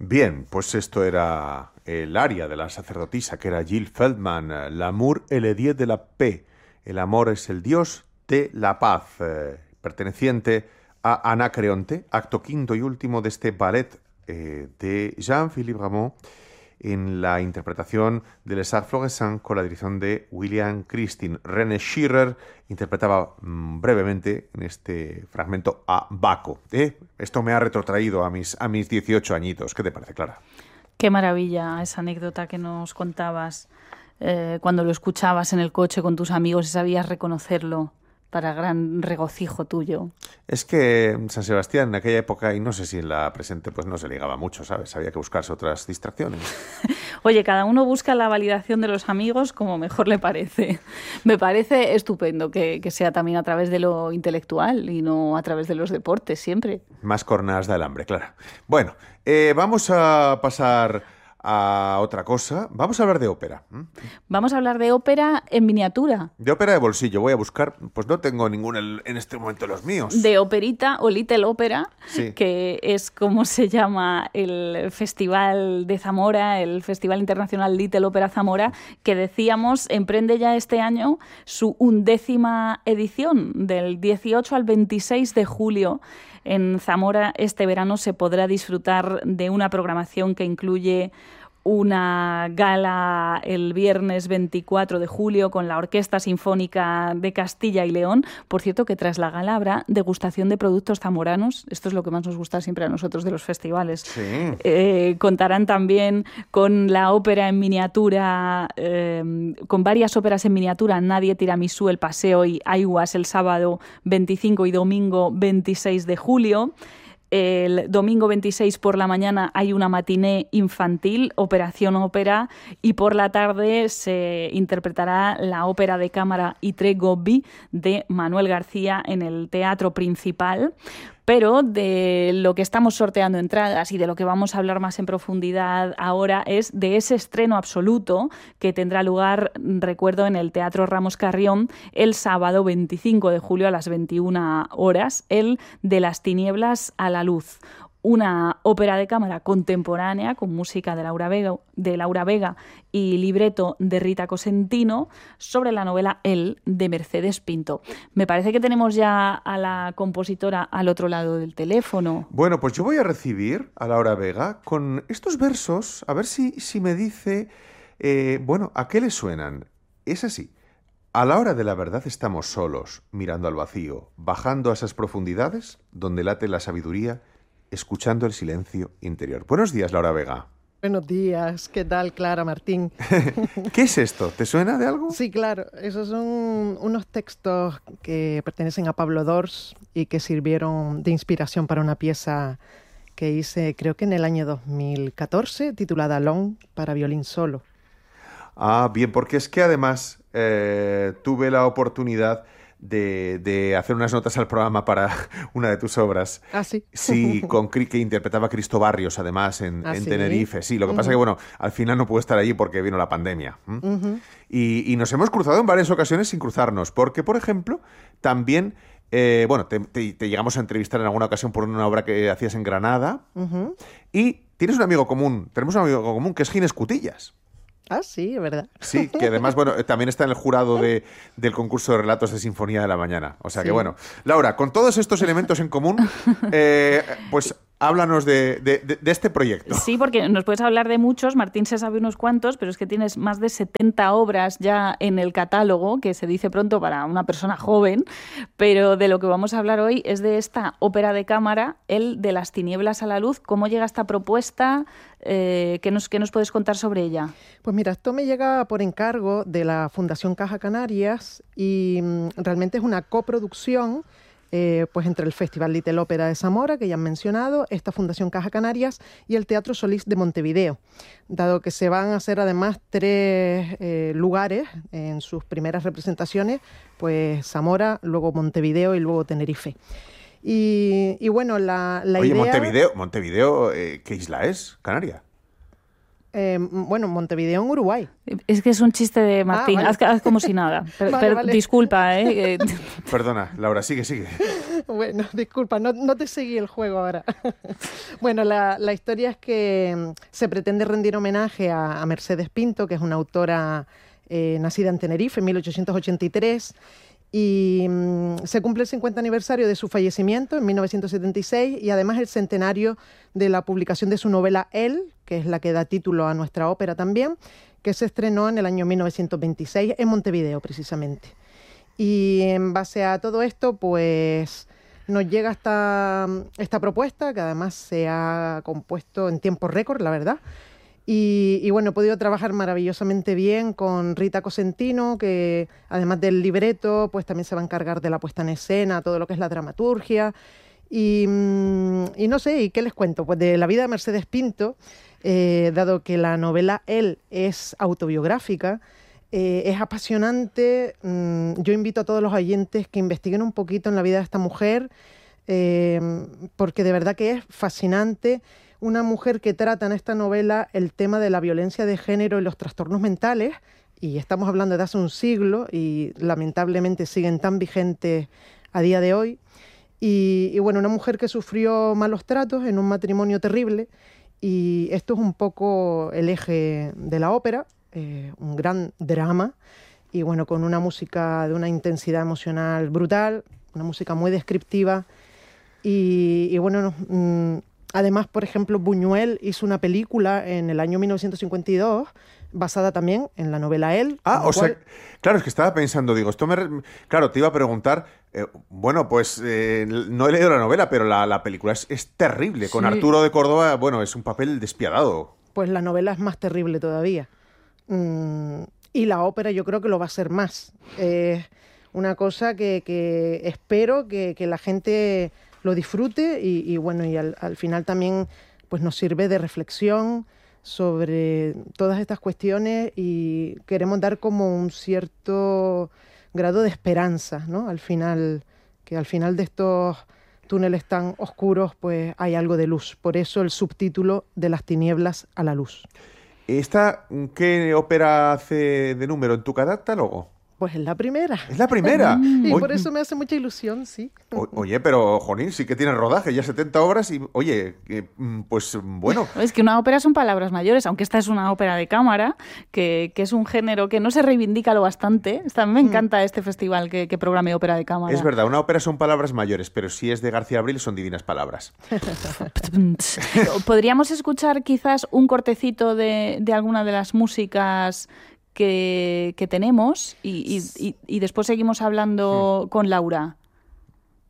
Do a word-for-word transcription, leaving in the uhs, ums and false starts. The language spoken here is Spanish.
Bien, pues esto era el aria de la sacerdotisa, que era Jill Feldman, L'amour est le dieu de la paix, el amor es el dios de la paz, eh, perteneciente a Anacreonte, acto quinto y último de este ballet eh, de Jean-Philippe Rameau, en la interpretación de Les Arts Florissants con la dirección de William Christine. René Schirer interpretaba mmm, brevemente en este fragmento a Baco. ¿Eh? Esto me ha retrotraído a mis, a mis dieciocho añitos. ¿Qué te parece, Clara? Qué maravilla esa anécdota que nos contabas eh, cuando lo escuchabas en el coche con tus amigos y sabías reconocerlo para gran regocijo tuyo. Es que San Sebastián en aquella época, y no sé si en la presente, pues no se ligaba mucho, ¿sabes? Había que buscarse otras distracciones. Oye, cada uno busca la validación de los amigos como mejor le parece. Me parece estupendo que, que sea también a través de lo intelectual y no a través de los deportes, siempre. Más cornadas del hambre, claro. Bueno, eh, vamos a pasar a otra cosa. Vamos a hablar de ópera. Vamos a hablar de ópera en miniatura. De ópera de bolsillo. Voy a buscar, pues no tengo ningún en este momento los míos. De operita o Little Opera, sí. Que es como se llama el Festival de Zamora, el Festival Internacional Little Opera Zamora, que decíamos emprende ya este año su undécima edición, del dieciocho al veintiséis de julio. En Zamora este verano se podrá disfrutar de una programación que incluye una gala el viernes veinticuatro de julio con la Orquesta Sinfónica de Castilla y León. Por cierto, que tras la gala habrá degustación de productos zamoranos. Esto es lo que más nos gusta siempre a nosotros de los festivales. Sí. Eh, contarán también con la ópera en miniatura, eh, con varias óperas en miniatura, Nadie, Tiramisú, El Paseo y Aiguas, el sábado veinticinco y domingo veintiséis de julio. El domingo veintiséis por la mañana hay una matiné infantil, Operación Ópera, y por la tarde se interpretará la ópera de cámara I Tre Gobbi de Manuel García en el Teatro Principal. Pero de lo que estamos sorteando entradas y de lo que vamos a hablar más en profundidad ahora es de ese estreno absoluto que tendrá lugar, recuerdo, en el Teatro Ramos Carrión el sábado veinticinco de julio a las veintiuna horas, el De las tinieblas a la luz. Una ópera de cámara contemporánea con música de Laura Vega, de Laura Vega y libreto de Rita Cosentino sobre la novela El de Mercedes Pinto. Me parece que tenemos ya a la compositora al otro lado del teléfono. Bueno, pues yo voy a recibir a Laura Vega con estos versos, a ver si, si me dice, eh, bueno, ¿a qué le suenan? Es así. A la hora de la verdad estamos solos, mirando al vacío, bajando a esas profundidades donde late la sabiduría, escuchando el silencio interior. Buenos días, Laura Vega. Buenos días, ¿qué tal, Clara Martín? ¿Qué es esto? ¿Te suena de algo? Sí, claro, esos son unos textos que pertenecen a Pablo Dors y que sirvieron de inspiración para una pieza que hice, creo que en el año dos mil catorce, titulada Long, para violín solo. Ah, bien, porque es que además eh, tuve la oportunidad De, de hacer unas notas al programa para una de tus obras. Ah, sí. Sí, con, que interpretaba Cristo Barrios, además, en, ¿Ah, en sí? Tenerife. Sí, lo que Uh-huh. pasa es que, bueno, al final no pude estar allí porque vino la pandemia. ¿Mm? Uh-huh. Y, y nos hemos cruzado en varias ocasiones sin cruzarnos, porque, por ejemplo, también, eh, bueno, te, te, te llegamos a entrevistar en alguna ocasión por una obra que hacías en Granada, Uh-huh. y tienes un amigo común, tenemos un amigo común que es Ginés Cutillas. Ah, sí, es verdad. Sí, que además, bueno, también está en el jurado de, del concurso de relatos de Sinfonía de la Mañana. O sea que, Sí. bueno, Laura, con todos estos elementos en común, eh, pues háblanos de, de, de, de este proyecto. Sí, porque nos puedes hablar de muchos, Martín se sabe unos cuantos, pero es que tienes más de setenta obras ya en el catálogo, que se dice pronto para una persona joven, pero de lo que vamos a hablar hoy es de esta ópera de cámara, El de las tinieblas a la luz. ¿Cómo llega esta propuesta? Eh, ¿qué nos, qué nos puedes contar sobre ella? Pues mira, esto me llega por encargo de la Fundación Caja Canarias y mm, realmente es una coproducción eh, pues entre el Festival Little Ópera de Zamora, que ya han mencionado, esta Fundación Caja Canarias y el Teatro Solís de Montevideo, dado que se van a hacer además tres eh, lugares en sus primeras representaciones, pues Zamora, luego Montevideo y luego Tenerife. Y, y bueno, la, la Oye, idea... Montevideo, Montevideo eh, ¿qué isla es? ¿Canaria? Eh, bueno, Montevideo en Uruguay. Es que es un chiste de Martín, Ah, vale. haz, haz como si nada. Pero, Vale, pero vale. disculpa, ¿eh? Perdona, Laura, sigue, sigue. Bueno, disculpa, no, no te seguí el juego ahora. Bueno, la, la historia es que mm, se pretende rendir homenaje a, a Mercedes Pinto, que es una autora eh, nacida en Tenerife en mil ochocientos ochenta y tres, y mm, se cumple el cincuenta aniversario de su fallecimiento en mil novecientos setenta y seis y además el centenario de la publicación de su novela Él, que es la que da título a nuestra ópera también, que se estrenó en el año mil novecientos veintiséis en Montevideo, precisamente. Y en base a todo esto, pues nos llega esta, esta propuesta, que además se ha compuesto en tiempo récord, la verdad. Y, y bueno, he podido trabajar maravillosamente bien con Rita Cosentino, que además del libreto, pues también se va a encargar de la puesta en escena, todo lo que es la dramaturgia. Y, y no sé, ¿y qué les cuento? Pues de la vida de Mercedes Pinto, eh, dado que la novela Él es autobiográfica, eh, es apasionante. Mm, yo invito a todos los oyentes que investiguen un poquito en la vida de esta mujer, eh, porque de verdad que es fascinante. Una mujer que trata en esta novela el tema de la violencia de género y los trastornos mentales, y estamos hablando de hace un siglo y lamentablemente siguen tan vigentes a día de hoy. Y, y bueno, una mujer que sufrió malos tratos en un matrimonio terrible, y esto es un poco el eje de la ópera, eh, un gran drama, y bueno, con una música de una intensidad emocional brutal, una música muy descriptiva, y, y bueno, no, mmm, además, por ejemplo, Buñuel hizo una película en el año mil novecientos cincuenta y dos, basada también en la novela Él. Ah, o cual... sea, claro, es que estaba pensando, digo, esto me... Claro, te iba a preguntar, eh, bueno, pues eh, no he leído la novela, pero la, la película es, es terrible. Con Sí. Arturo de Córdoba, bueno, es un papel despiadado. Pues la novela es más terrible todavía. Mm, y la ópera yo creo que lo va a ser más. Es una cosa que, que espero que, que la gente lo disfrute y, y bueno, y al, al final también pues nos sirve de reflexión sobre todas estas cuestiones, y queremos dar como un cierto grado de esperanza, ¿no? Al final, que al final de estos túneles tan oscuros pues hay algo de luz. Por eso el subtítulo de las tinieblas a la luz. ¿Esta qué ópera hace de número en tu catálogo? Pues es la primera. ¿Es la primera? Y Oye, por eso me hace mucha ilusión, sí. o- oye, pero, Jonín, sí que tiene rodaje, ya setenta obras y, oye, eh, mm, pues bueno... Es que una ópera son palabras mayores, aunque esta es una ópera de cámara, que, que es un género que no se reivindica lo bastante. Esta- A mí me encanta este festival que, que programe ópera de cámara. Es verdad, una ópera son palabras mayores, pero si es de García Abril son divinas palabras. Podríamos escuchar quizás un cortecito de, de alguna de las músicas que, que tenemos y, y, y, y después seguimos hablando con Laura.